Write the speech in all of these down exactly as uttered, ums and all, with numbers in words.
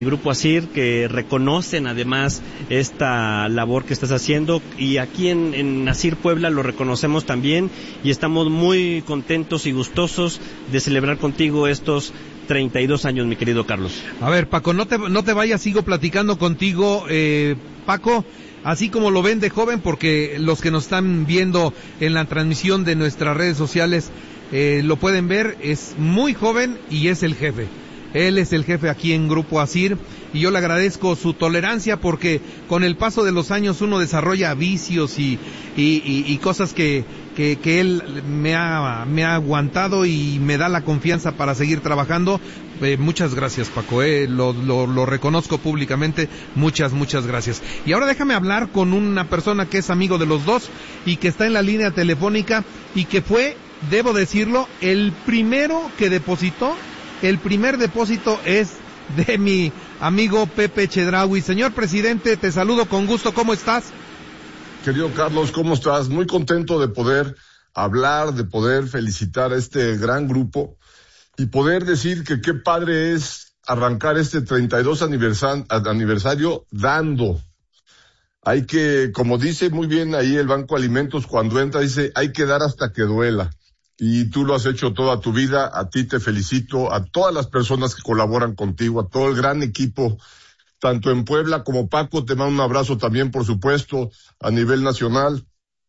Grupo Asir, que reconocen además esta labor que estás haciendo, y aquí en, en Asir Puebla lo reconocemos también, y estamos muy contentos y gustosos de celebrar contigo estos treinta y dos años, mi querido Carlos. A ver, Paco, no te, no te vayas, sigo platicando contigo, eh, Paco, así como lo ven de joven, porque los que nos están viendo en la transmisión de nuestras redes sociales eh, lo pueden ver, es muy joven y es el jefe. Él es el jefe aquí en Grupo Asir, y yo le agradezco su tolerancia, porque con el paso de los años uno desarrolla vicios y, y, y, y cosas que, que, que él me ha, me ha aguantado y me da la confianza para seguir trabajando. Eh, muchas gracias, Paco, eh, lo, lo, lo reconozco públicamente, muchas, muchas gracias. Y ahora déjame hablar con una persona que es amigo de los dos y que está en la línea telefónica y que fue, debo decirlo, el primero que depositó. El primer depósito es de mi amigo Pepe Chedraui. Señor presidente, te saludo con gusto. ¿Cómo estás? Querido Carlos, ¿cómo estás? Muy contento de poder hablar, de poder felicitar a este gran grupo y poder decir que qué padre es arrancar este treinta y dos aniversario dando. Hay que, como dice muy bien ahí el Banco Alimentos cuando entra, dice, hay que dar hasta que duela. Y tú lo has hecho toda tu vida, a ti te felicito, a todas las personas que colaboran contigo, a todo el gran equipo, tanto en Puebla como Paco, te mando un abrazo también, por supuesto, a nivel nacional.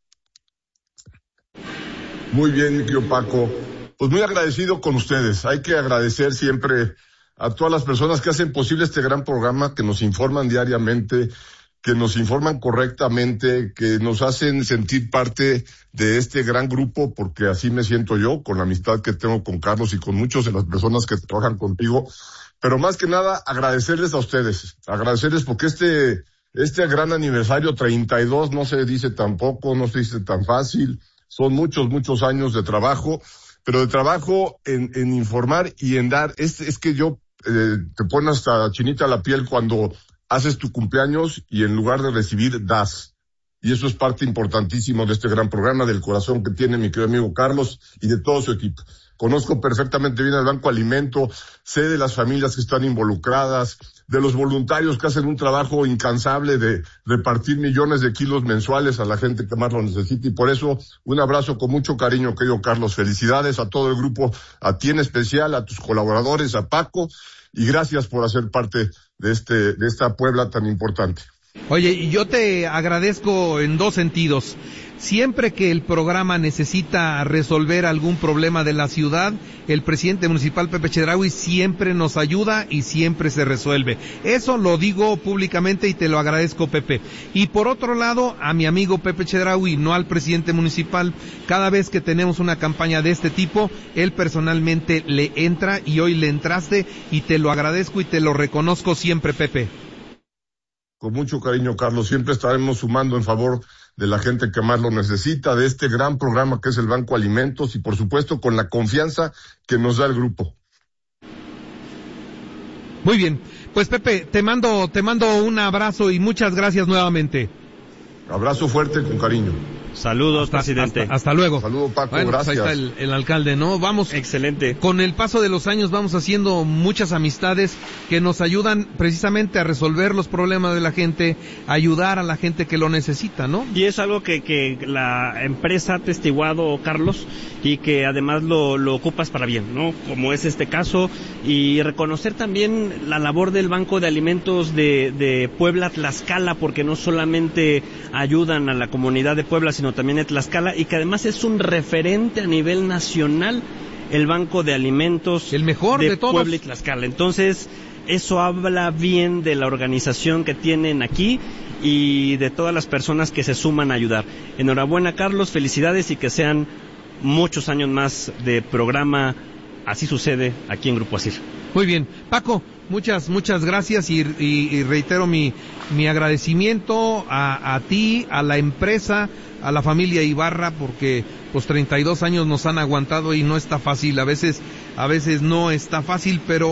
Muy bien, mi querido Paco, pues muy agradecido con ustedes. Hay que agradecer siempre a todas las personas que hacen posible este gran programa, que nos informan diariamente, que nos informan correctamente, que nos hacen sentir parte de este gran grupo, porque así me siento yo, con la amistad que tengo con Carlos y con muchas de las personas que trabajan contigo. Pero más que nada, agradecerles a ustedes, agradecerles porque este, este gran aniversario treinta y dos no se dice tampoco, no se dice tan fácil, son muchos, muchos años de trabajo, pero de trabajo en, en informar y en dar. Es, es que yo, eh, te pone hasta chinita la piel cuando haces tu cumpleaños y en lugar de recibir, das. Y eso es parte importantísimo de este gran programa, del corazón que tiene mi querido amigo Carlos y de todo su equipo. Conozco perfectamente bien al Banco Alimento, sé de las familias que están involucradas, de los voluntarios que hacen un trabajo incansable de repartir millones de kilos mensuales a la gente que más lo necesita. Y por eso, un abrazo con mucho cariño, querido Carlos. Felicidades a todo el grupo, a ti en especial, a tus colaboradores, a Paco, y gracias por hacer parte de este, de esta Puebla tan importante. Oye, yo te agradezco en dos sentidos. Siempre que el programa necesita resolver algún problema de la ciudad, el presidente municipal Pepe Chedraui siempre nos ayuda y siempre se resuelve. Eso lo digo públicamente y te lo agradezco, Pepe. Y por otro lado, a mi amigo Pepe Chedraui, no al presidente municipal, cada vez que tenemos una campaña de este tipo, él personalmente le entra y hoy le entraste y te lo agradezco y te lo reconozco siempre, Pepe. Con mucho cariño, Carlos, siempre estaremos sumando en favor de la gente que más lo necesita, de este gran programa que es el Banco Alimentos y por supuesto con la confianza que nos da el grupo. Muy bien, pues Pepe, te mando, te mando un abrazo y muchas gracias nuevamente. Abrazo fuerte con cariño. Saludos, hasta, presidente. Hasta, hasta luego. Saludos, Paco, bueno, gracias. Pues ahí está el, el alcalde, ¿no? Vamos. Excelente. Con el paso de los años vamos haciendo muchas amistades que nos ayudan precisamente a resolver los problemas de la gente, a ayudar a la gente que lo necesita, ¿no? Y es algo que, que la empresa ha atestiguado, Carlos, y que además lo, lo ocupas para bien, ¿no? Como es este caso, y reconocer también la labor del Banco de Alimentos de, de Puebla, Tlaxcala, porque no solamente ayudan a la comunidad de Puebla, sino también de Tlaxcala, y que además es un referente a nivel nacional, el Banco de Alimentos, el mejor de, de todos. Puebla y Tlaxcala. Entonces, eso habla bien de la organización que tienen aquí y de todas las personas que se suman a ayudar. Enhorabuena, Carlos, felicidades y que sean muchos años más de programa. Así sucede aquí en Grupo Asir. Muy bien, Paco, muchas, muchas gracias y, y, y reitero mi, mi agradecimiento a, a ti, a la empresa, a la familia Ibarra, porque pues treinta y dos años nos han aguantado y no está fácil, a veces, a veces no está fácil, pero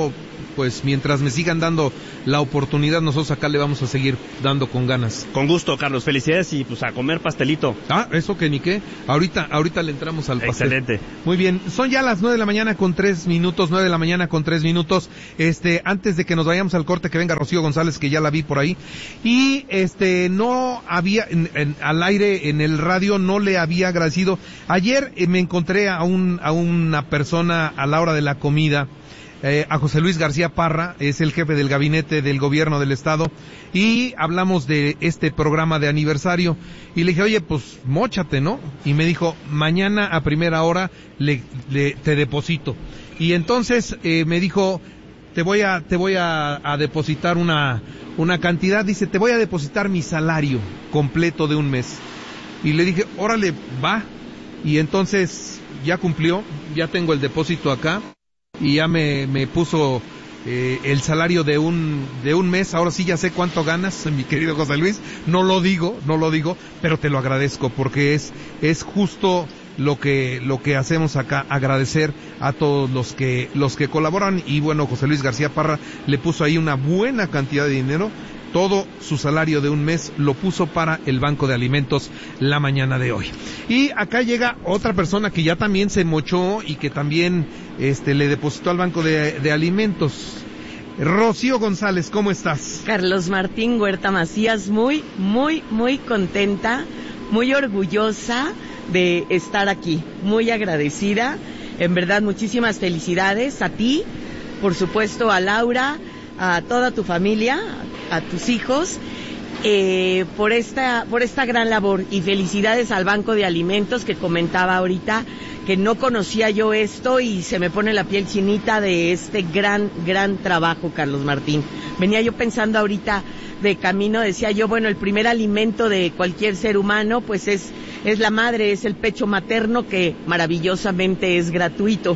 pues mientras me sigan dando la oportunidad, nosotros acá le vamos a seguir dando con ganas. Con gusto, Carlos, felicidades y pues a comer pastelito. Ah, eso que ni qué, ahorita, ahorita le entramos al pastel. Excelente. Muy bien, son ya las nueve de la mañana con tres minutos, nueve de la mañana con tres minutos, este, antes de que nos vayamos al corte, que venga Rocío González, que ya la vi por ahí, y este, no había, en, en, al aire, en el radio, no le había agradecido. Ayer eh, me encontré a un, a una persona a la hora de la comida, Eh, a José Luis García Parra, es el jefe del gabinete del gobierno del estado, y hablamos de este programa de aniversario, y le dije, oye, pues, móchate, ¿no? Y me dijo, mañana a primera hora le, le te deposito. Y entonces, eh, me dijo, te voy a, te voy a, a depositar una, una cantidad, dice, te voy a depositar mi salario completo de un mes. Y le dije, órale, va. Y entonces, ya cumplió, ya tengo el depósito acá, y ya me, me puso eh, el salario de un de un mes. Ahora sí ya sé cuánto ganas, mi querido José Luis. No lo digo, no lo digo, pero te lo agradezco porque es es justo lo que lo que hacemos acá, agradecer a todos los que los que colaboran. Y bueno, José Luis García Parra le puso ahí una buena cantidad de dinero. Todo su salario de un mes lo puso para el Banco de Alimentos la mañana de hoy. Y acá llega otra persona que ya también se mochó y que también este le depositó al Banco de, de Alimentos. Rocío González, ¿cómo estás? Carlos Martín Huerta Macías, muy, muy, muy contenta, muy orgullosa de estar aquí, muy agradecida. En verdad, muchísimas felicidades a ti, por supuesto a Laura, a toda tu familia, a tus hijos, eh, por esta, por esta gran labor, y felicidades al Banco de Alimentos, que comentaba ahorita que no conocía yo esto y se me pone la piel chinita de este gran, gran trabajo, Carlos Martín. Venía yo pensando ahorita de camino, decía yo, bueno, el primer alimento de cualquier ser humano pues es es la madre, es el pecho materno, que maravillosamente es gratuito.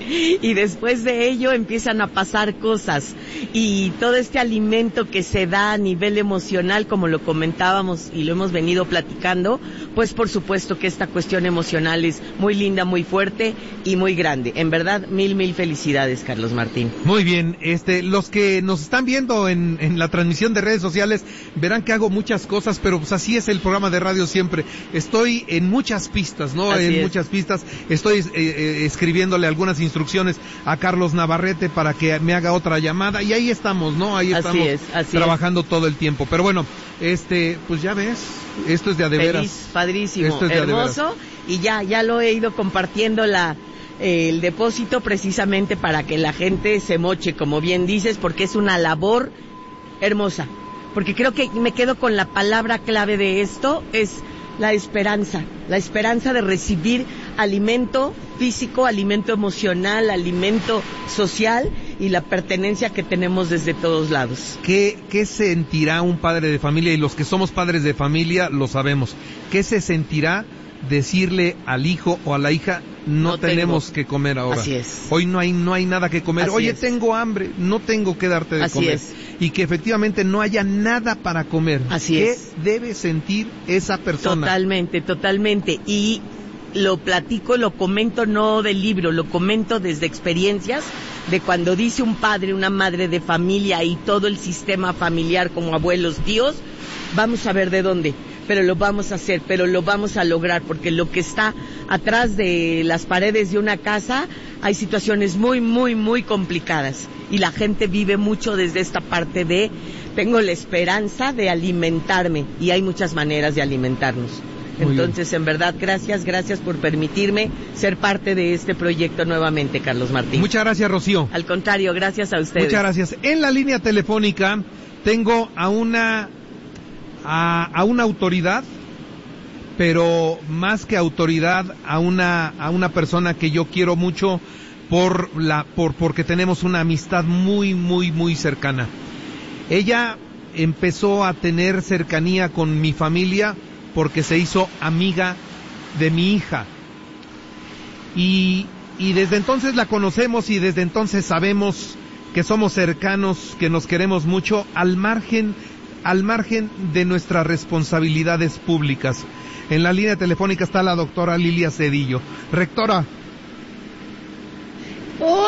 Y después de ello empiezan a pasar cosas, y todo este alimento que se da a nivel emocional, como lo comentábamos y lo hemos venido platicando, pues por supuesto que esta cuestión emocional es muy linda, muy fuerte y muy grande. En verdad, mil, mil felicidades, Carlos Martín. Muy bien, este, los que nos están viendo en, en la transmisión de redes sociales verán que hago muchas cosas, pero pues así es el programa de radio siempre. Estoy en muchas pistas, ¿no? Así en es. muchas pistas. Estoy eh, eh, escribiéndole algunas instrucciones a Carlos Navarrete para que me haga otra llamada, y ahí estamos, ¿no? Ahí Así estamos es, así trabajando es. todo el tiempo. Pero bueno, este, pues ya ves, esto es de a de veras. Feliz, padrísimo, Esto es de hermoso, y ya, ya lo he ido compartiendo la eh, el depósito precisamente para que la gente se moche, como bien dices, porque es una labor hermosa. Porque creo que me quedo con la palabra clave de esto, es la esperanza, la esperanza de recibir alimento físico, alimento emocional, alimento social, y la pertenencia que tenemos desde todos lados. ¿Qué, qué sentirá un padre de familia? Y los que somos padres de familia lo sabemos. ¿Qué se sentirá decirle al hijo o a la hija, no, no tenemos tengo. que comer ahora? Así es. Hoy no hay, no hay nada que comer. Así Oye, es. tengo hambre, no tengo que darte de Así comer. Es. Y que efectivamente no haya nada para comer. Así ¿Qué es. debe sentir esa persona? Totalmente, totalmente. Y lo platico, lo comento no del libro, lo comento desde experiencias de cuando dice un padre, una madre de familia y todo el sistema familiar como abuelos, tíos, vamos a ver de dónde, pero lo vamos a hacer, pero lo vamos a lograr, porque lo que está atrás de las paredes de una casa hay situaciones muy, muy, muy complicadas, y la gente vive mucho desde esta parte de tengo la esperanza de alimentarme, y hay muchas maneras de alimentarnos. Muy Entonces, bien. En verdad, gracias, gracias por permitirme ser parte de este proyecto nuevamente, Carlos Martín. Muchas gracias, Rocío. Al contrario, gracias a ustedes. Muchas gracias. En la línea telefónica tengo a una a, a una autoridad, pero más que autoridad, a una a una persona que yo quiero mucho por la por porque tenemos una amistad muy muy muy cercana. Ella empezó a tener cercanía con mi familia porque se hizo amiga de mi hija, y, y desde entonces la conocemos, y desde entonces sabemos que somos cercanos, que nos queremos mucho, al margen, al margen de nuestras responsabilidades públicas. En la línea telefónica está la doctora Lilia Cedillo. Rectora. Hola,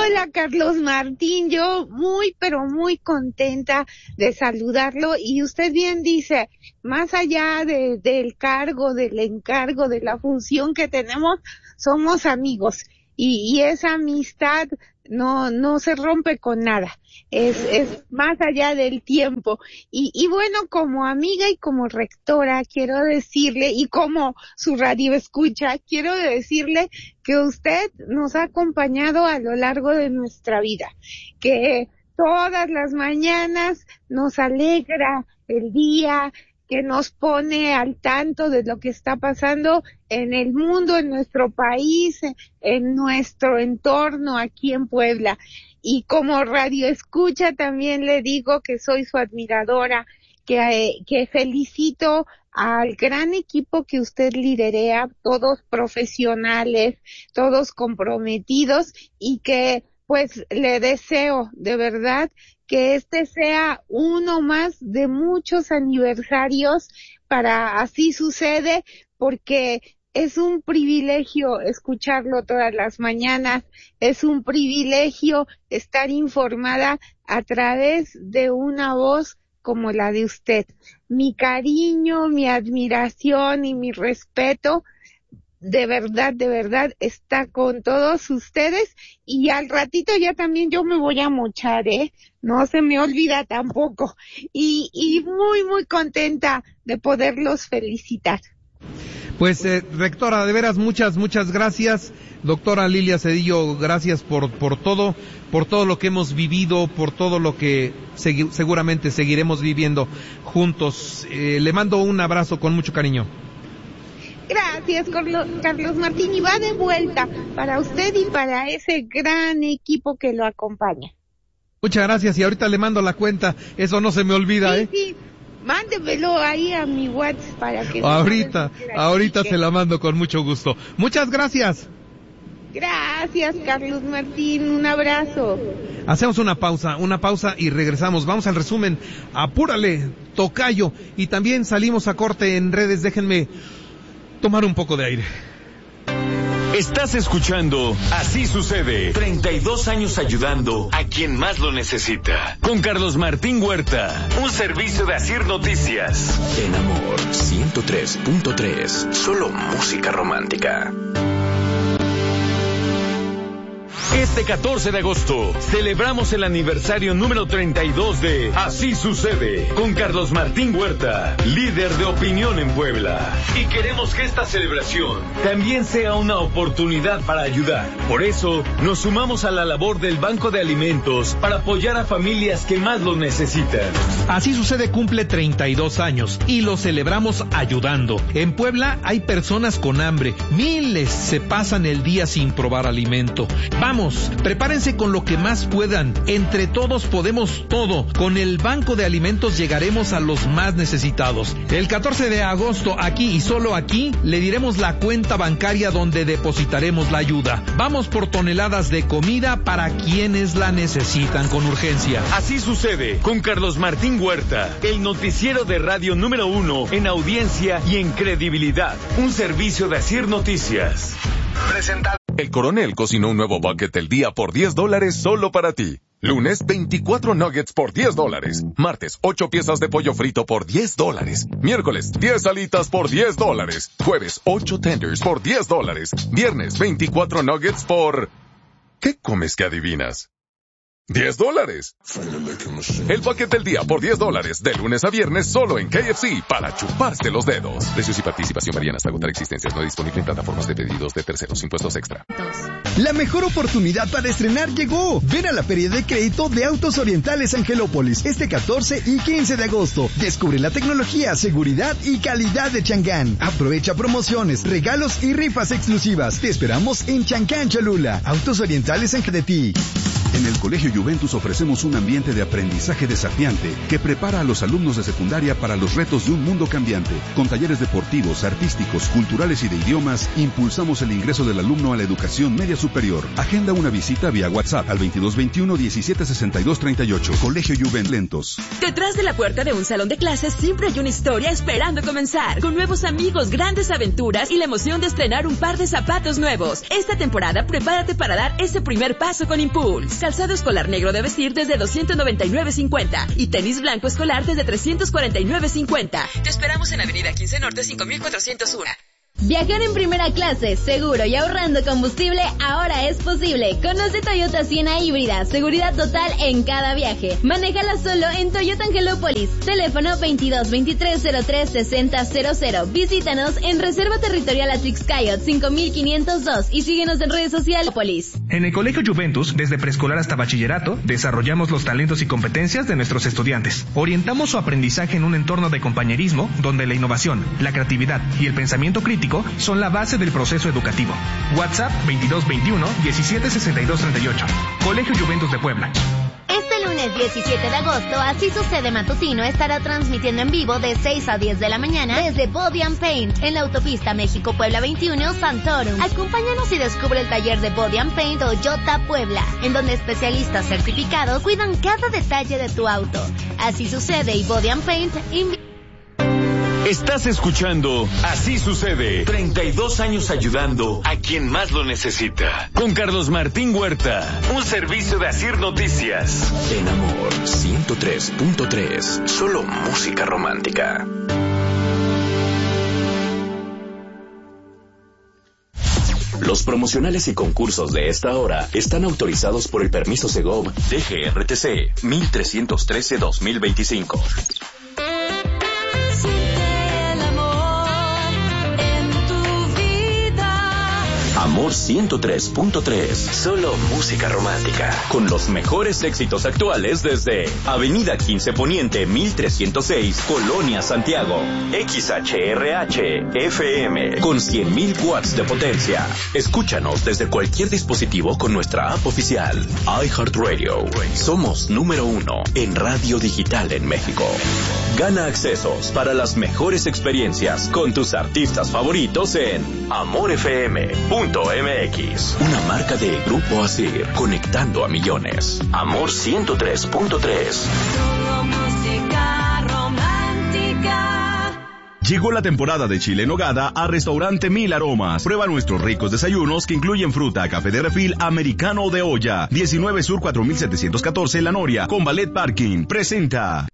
Hola, Carlos Martín, yo muy, pero muy contenta de saludarlo, y usted bien dice, más allá de, del cargo, del encargo, de la función que tenemos, somos amigos, y, y esa amistad no, no se rompe con nada, es, es más allá del tiempo, y, y bueno, como amiga y como rectora, quiero decirle, y como su radio escucha, quiero decirle que usted nos ha acompañado a lo largo de nuestra vida, que todas las mañanas nos alegra el día, que nos pone al tanto de lo que está pasando en el mundo, en nuestro país, en nuestro entorno aquí en Puebla. Y como radio escucha también le digo que soy su admiradora, que, que felicito al gran equipo que usted liderea, todos profesionales, todos comprometidos, y que pues le deseo de verdad que este sea uno más de muchos aniversarios para Así Sucede, porque es un privilegio escucharlo todas las mañanas, es un privilegio estar informada a través de una voz como la de usted. Mi cariño, mi admiración y mi respeto, de verdad, de verdad, está con todos ustedes, y al ratito ya también yo me voy a mochar, ¿eh? No se me olvida tampoco. Y, y muy, muy contenta de poderlos felicitar. Pues, eh, rectora, de veras, muchas, muchas gracias. Doctora Lilia Cedillo, gracias por, por todo, por todo lo que hemos vivido, por todo lo que segui- seguramente seguiremos viviendo juntos. Eh, le mando un abrazo con mucho cariño. Gracias, Carlos Martín, y va de vuelta para usted y para ese gran equipo que lo acompaña. Muchas gracias, y ahorita le mando la cuenta, eso no se me olvida, sí, ¿eh? Sí, mándemelo ahí a mi WhatsApp para que... Ahorita, ahorita se la mando con mucho gusto. Muchas gracias. Gracias, Carlos Martín, un abrazo. Hacemos una pausa, una pausa y regresamos. Vamos al resumen. Apúrale, tocayo, y también salimos a corte en redes, déjenme tomar un poco de aire. Estás escuchando Así Sucede, treinta y dos años ayudando a quien más lo necesita. Con Carlos Martín Huerta, un servicio de Asir Noticias. En Amor ciento tres punto tres, solo música romántica. Este catorce de agosto celebramos el aniversario número treinta y dos de Así Sucede con Carlos Martín Huerta, líder de opinión en Puebla. Y queremos que esta celebración también sea una oportunidad para ayudar. Por eso nos sumamos a la labor del Banco de Alimentos para apoyar a familias que más lo necesitan. Así Sucede cumple treinta y dos años y lo celebramos ayudando. En Puebla hay personas con hambre, miles se pasan el día sin probar alimento. Vamos, prepárense con lo que más puedan. Entre todos podemos todo. Con el Banco de Alimentos llegaremos a los más necesitados. El catorce de agosto, aquí y solo aquí, le diremos la cuenta bancaria donde depositaremos la ayuda. Vamos por toneladas de comida para quienes la necesitan con urgencia. Así Sucede con Carlos Martín Huerta, el noticiero de radio número uno en audiencia y en credibilidad. Un servicio de Asir Noticias. Presentado. El Coronel cocinó un nuevo bucket del día por diez dólares solo para ti. Lunes, veinticuatro nuggets por diez dólares. Martes, ocho piezas de pollo frito por diez dólares. Miércoles, diez alitas por diez dólares. Jueves, ocho tenders por diez dólares. Viernes, veinticuatro nuggets por... ¿Qué comes que adivinas? diez dólares. El bucket del día por diez dólares, de lunes a viernes solo en K F C, para chuparse los dedos. Precios y participación varían hasta agotar existencias. No disponible en plataformas de pedidos de terceros, impuestos extra. La mejor oportunidad para estrenar llegó. Ven a la Feria de Crédito de Autos Orientales Angelópolis este catorce y quince de agosto. Descubre la tecnología, seguridad y calidad de Changán. Aprovecha promociones, regalos y rifas exclusivas. Te esperamos en Chancán, Cholula. Autos Orientales Ángel de ti. En el Colegio Juventus ofrecemos un ambiente de aprendizaje desafiante que prepara a los alumnos de secundaria para los retos de un mundo cambiante. Con talleres deportivos, artísticos, culturales y de idiomas, impulsamos el ingreso del alumno a la educación media superior. Agenda una visita vía WhatsApp al veintidós veintiuno diecisiete sesenta y dos treinta y ocho. Colegio Juventus Lentos. Detrás de la puerta de un salón de clases siempre hay una historia esperando comenzar. Con nuevos amigos, grandes aventuras y la emoción de estrenar un par de zapatos nuevos. Esta temporada prepárate para dar ese primer paso con Impulse. Calzado escolar negro de vestir desde doscientos noventa y nueve cincuenta y tenis blanco escolar desde trescientos cuarenta y nueve cincuenta. Te esperamos en Avenida quince Norte cinco mil cuatrocientos uno. Viajar en primera clase, seguro y ahorrando combustible, ahora es posible. Conoce Toyota Siena híbrida, seguridad total en cada viaje. Manéjala solo en Toyota Angelópolis. Teléfono veintidós veintitrés cero tres sesenta cero cero. Visítanos en Reserva Territorial Atrix Cayot cinco mil quinientos dos y síguenos en redes sociales. En el Colegio Juventus, desde preescolar hasta bachillerato, desarrollamos los talentos y competencias de nuestros estudiantes. Orientamos su aprendizaje en un entorno de compañerismo donde la innovación, la creatividad y el pensamiento crítico son la base del proceso educativo. WhatsApp veintidós veintiuno diecisiete sesenta y dos treinta y ocho. Colegio Juventus de Puebla. Este lunes diecisiete de agosto, Así Sucede Matutino estará transmitiendo en vivo de seis a diez de la mañana desde Body and Paint en la autopista México-Puebla veintiuno Santorum. Acompáñanos y descubre el taller de Body and Paint Toyota Puebla, en donde especialistas certificados cuidan cada detalle de tu auto. Así Sucede y Body and Paint invi- Estás escuchando Así Sucede. treinta y dos años ayudando a quien más lo necesita. Con Carlos Martín Huerta. Un servicio de Asir Noticias. En Amor ciento tres punto tres. Solo música romántica. Los promocionales y concursos de esta hora están autorizados por el permiso Segov D G R T C mil trescientos trece dos mil veinticinco. Amor ciento tres punto tres. Solo música romántica. Con los mejores éxitos actuales desde Avenida quince Poniente mil trescientos seis, Colonia Santiago. X H R H F M con cien mil watts de potencia. Escúchanos desde cualquier dispositivo con nuestra app oficial. iHeartRadio. Somos número uno en radio digital en México. Gana accesos para las mejores experiencias con tus artistas favoritos en amor f m punto m x. Una marca de Grupo Asir, conectando a millones. Amor ciento tres punto tres. Música romántica. Llegó la temporada de chile en nogada a Restaurante Mil Aromas. Prueba nuestros ricos desayunos que incluyen fruta, café de refil, americano de olla. diecinueve Sur cuatro mil setecientos catorce La Noria, con Ballet Parking. Presenta.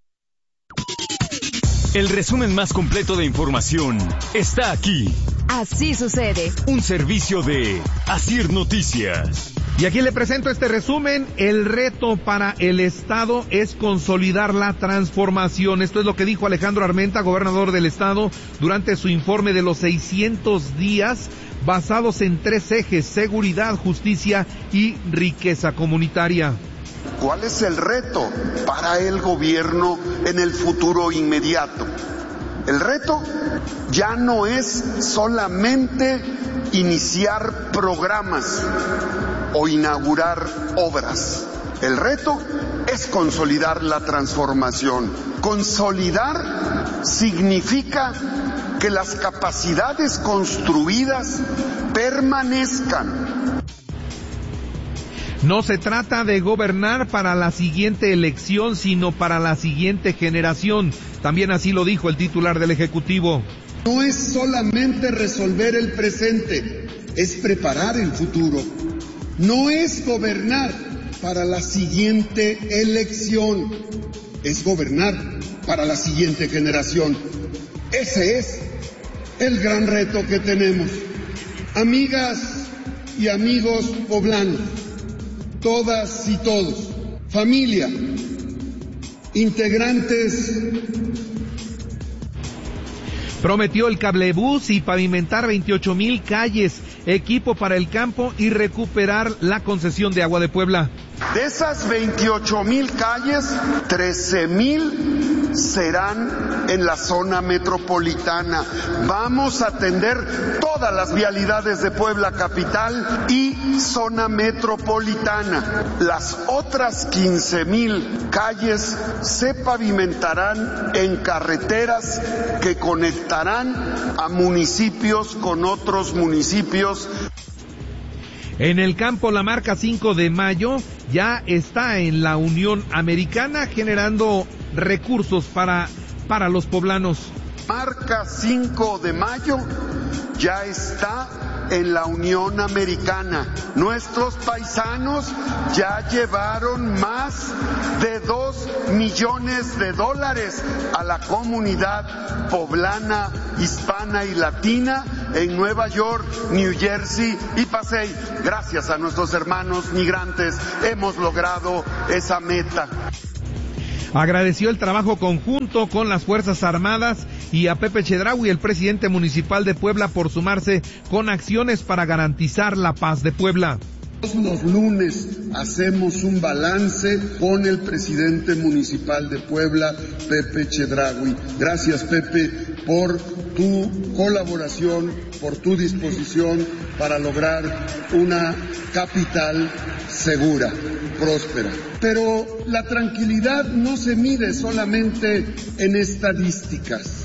El resumen más completo de información está aquí. Así Sucede. Un servicio de Asir Noticias. Y aquí le presento este resumen. El reto para el Estado es consolidar la transformación. Esto es lo que dijo Alejandro Armenta, gobernador del Estado, durante su informe de los seiscientos días, basados en tres ejes: seguridad, justicia y riqueza comunitaria. ¿Cuál es el reto para el gobierno en el futuro inmediato? El reto ya no es solamente iniciar programas o inaugurar obras. El reto es consolidar la transformación. Consolidar significa que las capacidades construidas permanezcan. No se trata de gobernar para la siguiente elección, sino para la siguiente generación. También así lo dijo el titular del Ejecutivo. No es solamente resolver el presente, es preparar el futuro. No es gobernar para la siguiente elección, es gobernar para la siguiente generación. Ese es el gran reto que tenemos. Amigas y amigos poblanos, todas y todos, familia, integrantes. Prometió el cablebús y pavimentar veintiocho mil calles, equipo para el campo y recuperar la concesión de agua de Puebla. De esas veintiocho mil calles, trece mil serán en la zona metropolitana. Vamos a atender todas las vialidades de Puebla capital y zona metropolitana. Las otras quince mil calles se pavimentarán en carreteras que conectarán a municipios con otros municipios. En el campo, la marca cinco de mayo ya está en la Unión Americana generando recursos para, para los poblanos. Marca cinco de mayo ya está en la Unión Americana. Nuestros paisanos ya llevaron más de dos millones de dólares a la comunidad poblana, hispana y latina en Nueva York, New Jersey y Pasay. Gracias a nuestros hermanos migrantes hemos logrado esa meta. Agradeció el trabajo conjunto con las Fuerzas Armadas y a Pepe Chedraui, el presidente municipal de Puebla, por sumarse con acciones para garantizar la paz de Puebla. Los lunes hacemos un balance con el presidente municipal de Puebla, Pepe Chedraui. Gracias, Pepe, por tu colaboración, por tu disposición para lograr una capital segura, próspera. Pero la tranquilidad no se mide solamente en estadísticas.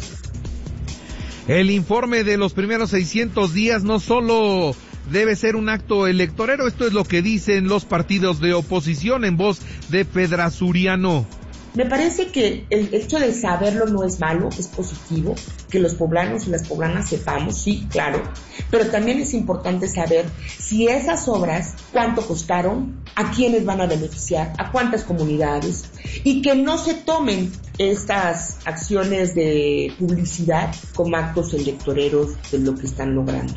El informe de los primeros seiscientos días no solo debe ser un acto electorero, esto es lo que dicen los partidos de oposición en voz de Fedra Suriano. Me parece que el hecho de saberlo no es malo, es positivo, que los poblanos y las poblanas sepamos, sí, claro, pero también es importante saber si esas obras, cuánto costaron, a quiénes van a beneficiar, a cuántas comunidades, y que no se tomen estas acciones de publicidad como actos electoreros de lo que están logrando.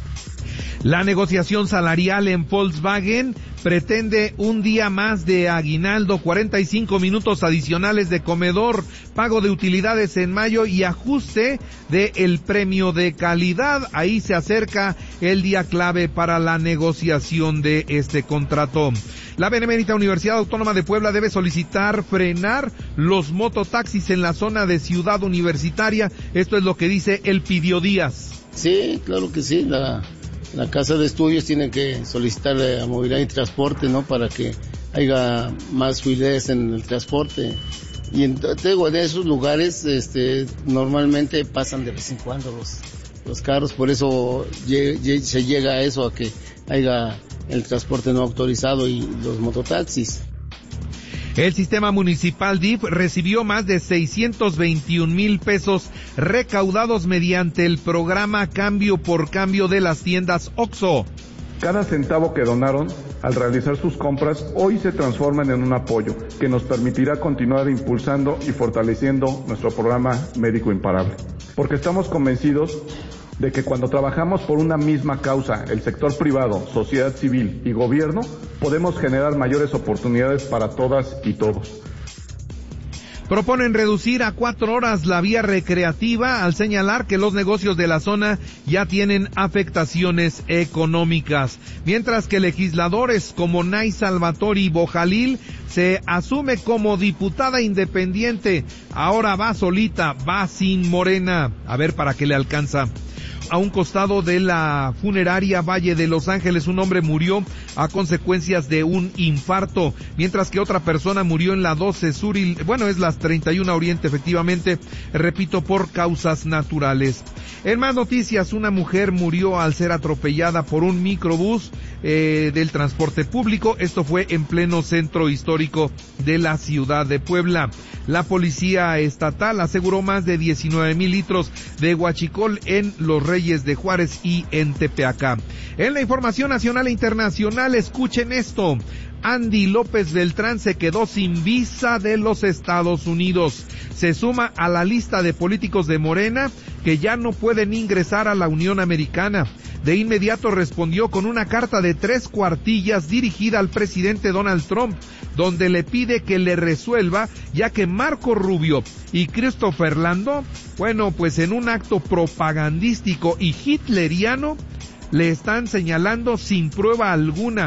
La negociación salarial en Volkswagen pretende un día más de aguinaldo, cuarenta y cinco minutos adicionales de comedor, pago de utilidades en mayo y ajuste de el premio de calidad. Ahí se acerca el día clave para la negociación de este contrato. La Benemérita Universidad Autónoma de Puebla debe solicitar frenar los mototaxis en la zona de Ciudad Universitaria. Esto es lo que dice Elpidio Díaz. Sí, claro que sí, la... La Casa de Estudios tiene que solicitar a Movilidad y Transporte, ¿no? Para que haya más fluidez en el transporte. Y en, digo, en esos lugares, este, normalmente pasan de vez en cuando los, los carros, por eso ye, ye, se llega a eso, a que haya el transporte no autorizado y los mototaxis. El sistema municipal D I F recibió más de seiscientos veintiún mil pesos recaudados mediante el programa Cambio por Cambio de las tiendas OXXO. Cada centavo que donaron al realizar sus compras hoy se transforman en un apoyo que nos permitirá continuar impulsando y fortaleciendo nuestro programa Médico Imparable. Porque estamos convencidos de que cuando trabajamos por una misma causa, el sector privado, sociedad civil y gobierno, podemos generar mayores oportunidades para todas y todos. Proponen reducir a cuatro horas la vía recreativa al señalar que los negocios de la zona ya tienen afectaciones económicas. Mientras que legisladores como Nay Salvatori Bojalil se asume como diputada independiente. Ahora va solita, va sin Morena. A ver para qué le alcanza. A un costado de la funeraria Valle de Los Ángeles, un hombre murió a consecuencias de un infarto, mientras que otra persona murió en la doce Sur y, bueno, es las treinta y una Oriente, efectivamente, repito, por causas naturales. En más noticias, una mujer murió al ser atropellada por un microbús eh, del transporte público. Esto fue en pleno centro histórico de la ciudad de Puebla. La policía estatal aseguró más de diecinueve mil litros de huachicol en Los Reyes de Juárez y en Tepeaca. En la información nacional e internacional, escuchen esto. Andy López Beltrán se quedó sin visa de los Estados Unidos. Se suma a la lista de políticos de Morena que ya no pueden ingresar a la Unión Americana. De inmediato respondió con una carta de tres cuartillas dirigida al presidente Donald Trump, donde le pide que le resuelva, ya que Marco Rubio y Christopher Landó, bueno, pues en un acto propagandístico y hitleriano, le están señalando sin prueba alguna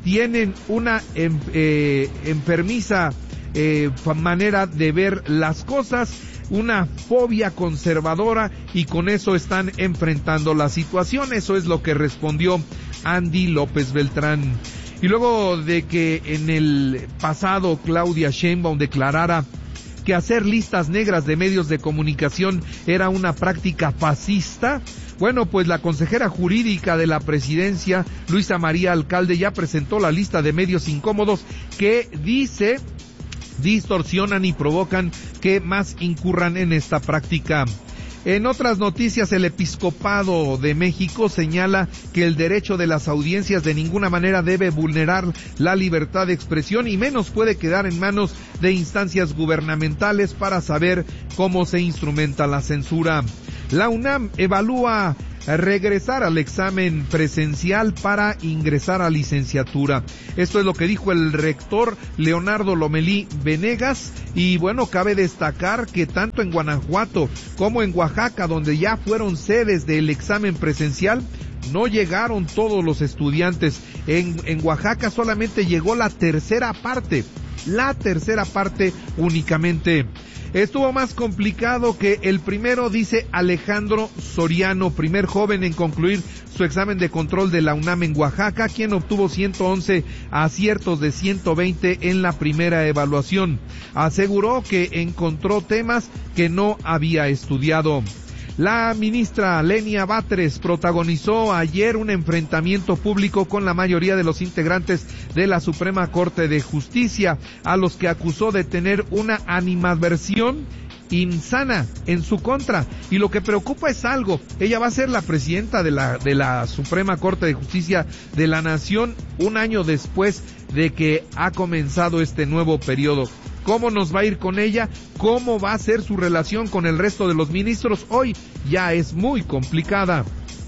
tienen una em, eh, enfermiza eh, manera de ver las cosas, una fobia conservadora, y con eso están enfrentando la situación. Eso es lo que respondió Andy López Beltrán. Y luego de que en el pasado Claudia Sheinbaum declarara que hacer listas negras de medios de comunicación era una práctica fascista, bueno, pues la consejera jurídica de la presidencia, Luisa María Alcalde, ya presentó la lista de medios incómodos que dice distorsionan y provocan que más incurran en esta práctica. En otras noticias, el Episcopado de México señala que el derecho de las audiencias de ninguna manera debe vulnerar la libertad de expresión y menos puede quedar en manos de instancias gubernamentales para saber cómo se instrumenta la censura. La UNAM evalúa regresar al examen presencial para ingresar a licenciatura. Esto es lo que dijo el rector Leonardo Lomelí Venegas, y bueno, cabe destacar que tanto en Guanajuato como en Oaxaca, donde ya fueron sedes del examen presencial, no llegaron todos los estudiantes. En, en Oaxaca solamente llegó la tercera parte, la tercera parte únicamente. Estuvo más complicado que el primero, dice Alejandro Soriano, primer joven en concluir su examen de control de la UNAM en Oaxaca, quien obtuvo ciento once aciertos de ciento veinte en la primera evaluación. Aseguró que encontró temas que no había estudiado. La ministra Lenia Batres protagonizó ayer un enfrentamiento público con la mayoría de los integrantes de la Suprema Corte de Justicia, a los que acusó de tener una animadversión insana en su contra. Y lo que preocupa es algo: ella va a ser la presidenta de la de la Suprema Corte de Justicia de la Nación un año después de que ha comenzado este nuevo periodo. ¿Cómo nos va a ir con ella? ¿Cómo va a ser su relación con el resto de los ministros? Hoy ya es muy complicada.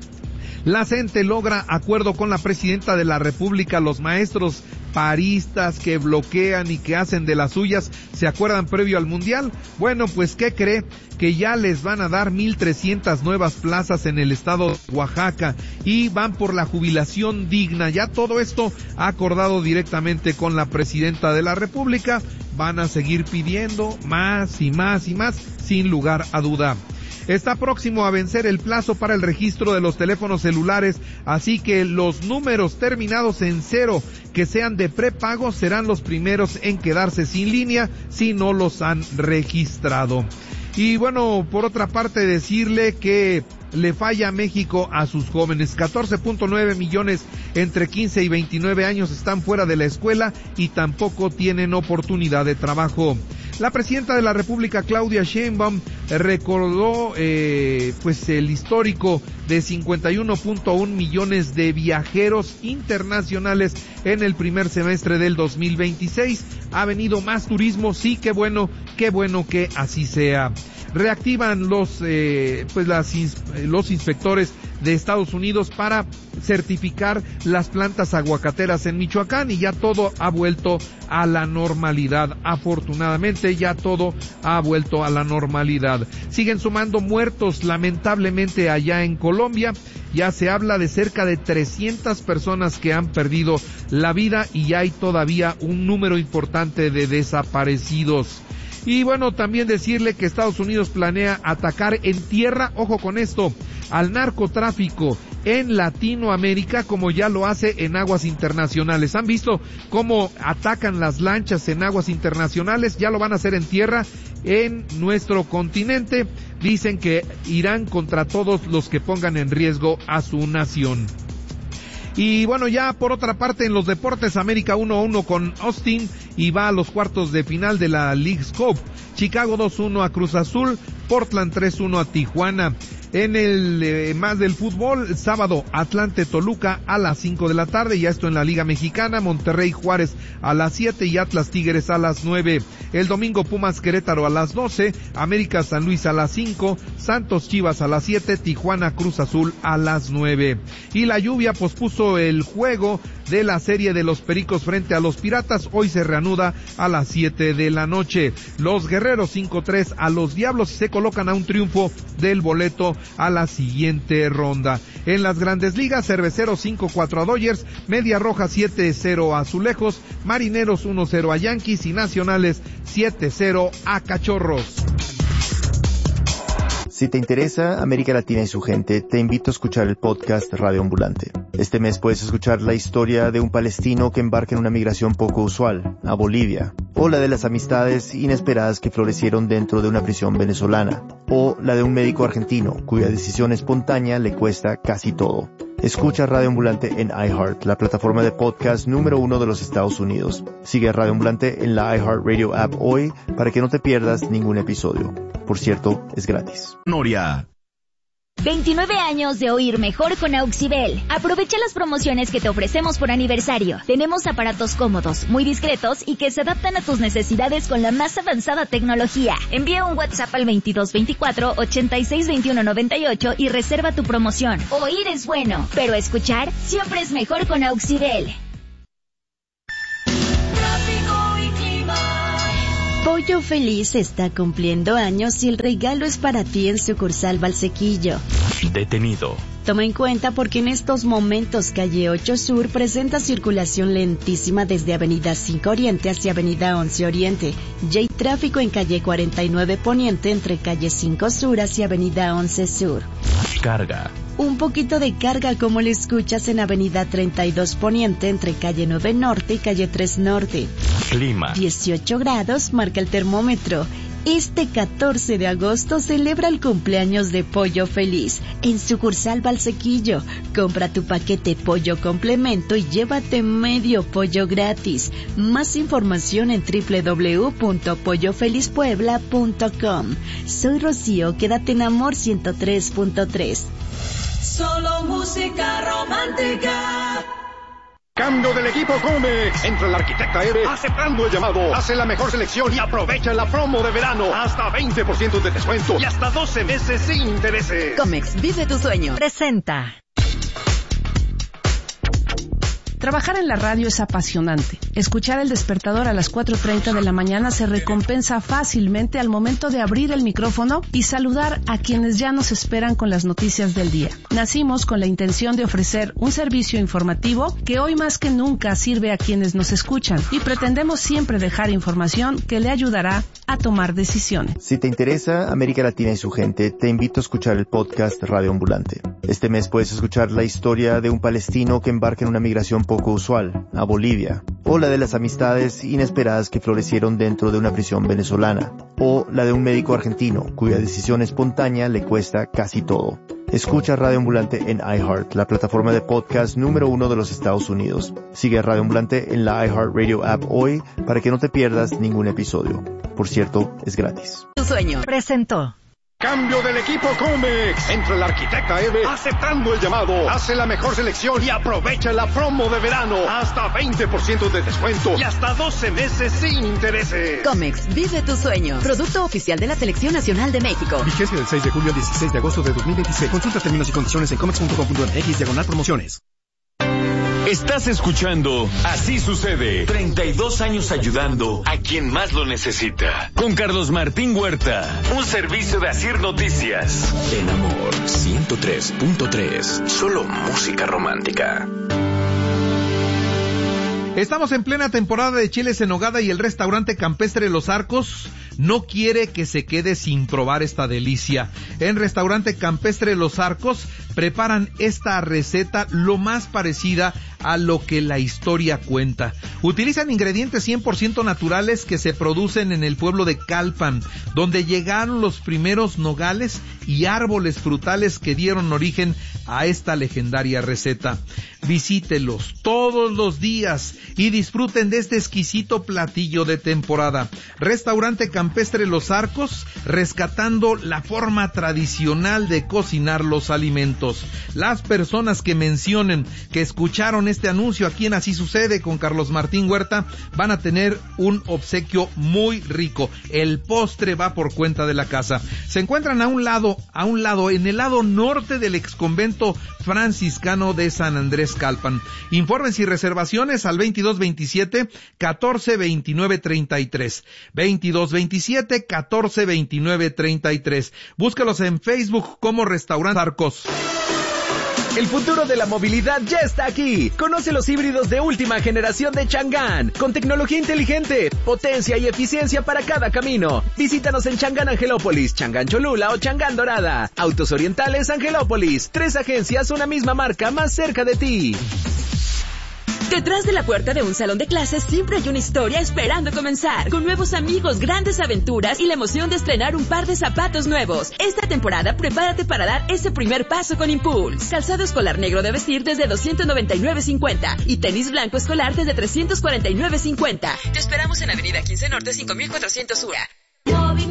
La CENTE logra acuerdo con la presidenta de la República. Los maestros paristas que bloquean y que hacen de las suyas, ¿se acuerdan previo al Mundial? Bueno, pues ¿qué cree? Que ya les van a dar mil trescientas nuevas plazas en el estado de Oaxaca y van por la jubilación digna. Ya todo esto acordado directamente con la presidenta de la República. Van a seguir pidiendo más y más y más, sin lugar a duda. Está próximo a vencer el plazo para el registro de los teléfonos celulares, así que los números terminados en cero que sean de prepago serán los primeros en quedarse sin línea si no los han registrado. Y bueno, por otra parte, decirle que le falla México a sus jóvenes. catorce punto nueve millones entre quince y veintinueve años están fuera de la escuela y tampoco tienen oportunidad de trabajo. La presidenta de la República, Claudia Sheinbaum, recordó eh, pues el histórico de cincuenta y uno punto uno millones de viajeros internacionales en el primer semestre del dos mil veintiséis. Ha venido más turismo, sí, qué bueno, qué bueno que así sea. Reactivan los eh, pues las los inspectores de Estados Unidos para certificar las plantas aguacateras en Michoacán, y ya todo ha vuelto a la normalidad. Afortunadamente ya todo ha vuelto a la normalidad. Siguen sumando muertos lamentablemente allá en Colombia. Ya se habla de cerca de trescientas personas que han perdido la vida y ya hay todavía un número importante de desaparecidos. Y bueno, también decirle que Estados Unidos planea atacar en tierra, ojo con esto, al narcotráfico en Latinoamérica, como ya lo hace en aguas internacionales. ¿Han visto cómo atacan las lanchas en aguas internacionales? Ya lo van a hacer en tierra en nuestro continente. Dicen que irán contra todos los que pongan en riesgo a su nación. Y bueno, ya por otra parte en los deportes, América uno a uno con Austin y va a los cuartos de final de la Leagues Cup. Chicago dos uno a Cruz Azul, Portland tres uno a Tijuana. En el eh, más del fútbol, sábado Atlante Toluca a las cinco de la tarde, ya esto en la Liga Mexicana, Monterrey Juárez a las siete y Atlas Tigres a las nueve. El domingo Pumas Querétaro a las doce, América San Luis a las cinco, Santos Chivas a las siete, Tijuana Cruz Azul a las nueve. Y la lluvia pospuso el juego de la serie de los Pericos frente a los Piratas, hoy se reanuda a las siete de la noche. Los guerreros Guerrero cinco tres a los Diablos y se colocan a un triunfo del boleto a la siguiente ronda. En las Grandes Ligas, Cerveceros cinco cuatro a Dodgers, Media Roja siete cero a Azulejos, Marineros uno cero a Yankees y Nacionales siete cero a Cachorros. Si te interesa América Latina y su gente, te invito a escuchar el podcast Radio Ambulante. Este mes puedes escuchar la historia de un palestino que embarca en una migración poco usual, a Bolivia, o la de las amistades inesperadas que florecieron dentro de una prisión venezolana, o la de un médico argentino cuya decisión espontánea le cuesta casi todo. Escucha Radio Ambulante en iHeart, la plataforma de podcast número uno de los Estados Unidos. Sigue a Radio Ambulante en la iHeartRadio app hoy para que no te pierdas ningún episodio. Por cierto, es gratis. Noria. veintinueve años de oír mejor con Auxibel. Aprovecha las promociones que te ofrecemos por aniversario. Tenemos aparatos cómodos, muy discretos y que se adaptan a tus necesidades con la más avanzada tecnología. Envía un WhatsApp al veintidós veinticuatro ochenta y seis veintiuno noventa y ocho y reserva tu promoción. Oír es bueno, pero escuchar siempre es mejor con Auxibel. Pollo Feliz está cumpliendo años y el regalo es para ti en sucursal Valsequillo. Detenido. Toma en cuenta porque en estos momentos calle ocho Sur presenta circulación lentísima desde avenida cinco Oriente hacia avenida once Oriente. Ya hay tráfico en calle cuarenta y nueve Poniente entre calle cinco Sur hacia avenida once Sur. Carga. Un poquito de carga como lo escuchas en avenida treinta y dos Poniente entre calle nueve Norte y calle tres Norte. Clima. dieciocho grados marca el termómetro. Este catorce de agosto celebra el cumpleaños de Pollo Feliz en sucursal Valsequillo. Compra tu paquete pollo complemento y llévate medio pollo gratis. Más información en doble u doble u doble u punto pollo feliz puebla punto com. Soy Rocío, quédate en Amor ciento tres punto tres. Solo música romántica. Cambio del equipo Comex. Entra el arquitecta Eve aceptando el llamado. Hace la mejor selección y aprovecha la promo de verano. Hasta veinte por ciento de descuento y hasta doce meses sin intereses. Comex, vive tu sueño. Presenta. Trabajar en la radio es apasionante. Escuchar el despertador a las cuatro treinta de la mañana se recompensa fácilmente al momento de abrir el micrófono y saludar a quienes ya nos esperan con las noticias del día. Nacimos con la intención de ofrecer un servicio informativo que hoy más que nunca sirve a quienes nos escuchan y pretendemos siempre dejar información que le ayudará a tomar decisiones. Si te interesa América Latina y su gente, te invito a escuchar el podcast Radio Ambulante. Este mes puedes escuchar la historia de un palestino que embarca en una migración poco usual, a Bolivia, o la de las amistades inesperadas que florecieron dentro de una prisión venezolana, o la de un médico argentino cuya decisión espontánea le cuesta casi todo. Escucha Radio Ambulante en iHeart, la plataforma de podcast número uno de los Estados Unidos. Sigue a Radio Ambulante en la iHeartRadio app hoy para que no te pierdas ningún episodio. Por cierto, es gratis. Tu sueño. Presentó. Cambio del equipo Comex. Entra el arquitecta Eve aceptando el llamado. Hace la mejor selección y aprovecha la promo de verano. Hasta veinte por ciento de descuento y hasta doce meses sin intereses. Comex, vive tu sueño. Producto oficial de la Selección Nacional de México. Vigencia del seis de julio al dieciséis de agosto de dos mil veintiséis. Consulta términos y condiciones en comex punto com punto m x diagonal promociones. Estás escuchando Así Sucede. treinta y dos años ayudando a quien más lo necesita. Con Carlos Martín Huerta. Un servicio de Asir Noticias. En Amor ciento tres punto tres. Solo música romántica. Estamos en plena temporada de chiles en nogada y el restaurante campestre Los Arcos no quiere que se quede sin probar esta delicia. En restaurante campestre Los Arcos preparan esta receta lo más parecida a lo que la historia cuenta. Utilizan ingredientes cien por ciento naturales que se producen en el pueblo de Calpan, donde llegaron los primeros nogales y árboles frutales que dieron origen a esta legendaria receta. Visítelos todos los días y disfruten de este exquisito platillo de temporada. Restaurante Campestre Los Arcos, rescatando la forma tradicional de cocinar los alimentos. Las personas que mencionen que escucharon este anuncio aquí en Así Sucede con Carlos Martín Huerta van a tener un obsequio muy rico. El postre va por cuenta de la casa. Se encuentran a un lado, a un lado, en el lado norte del exconvento Convento Franciscano de San Andrés Calpan. Informes y reservaciones al veintidós veintisiete catorce veintinueve treinta y tres. veintidós veintisiete catorce veintinueve treinta y tres. Búscalos en Facebook como Restaurante Arcos. El futuro de la movilidad ya está aquí. Conoce los híbridos de última generación de Chang'an, con tecnología inteligente, potencia y eficiencia para cada camino. Visítanos en Chang'an Angelópolis, Chang'an Cholula o Chang'an Dorada. Autos Orientales Angelópolis. Tres agencias, una misma marca más cerca de ti. Detrás de la puerta de un salón de clases siempre hay una historia esperando comenzar, con nuevos amigos, grandes aventuras y la emoción de estrenar un par de zapatos nuevos. Esta temporada prepárate para dar ese primer paso con Impulse. Calzado escolar negro de vestir desde doscientos noventa y nueve cincuenta y tenis blanco escolar desde trescientos cuarenta y nueve cincuenta. Te esperamos en Avenida quince Norte cinco mil cuatrocientos U R A.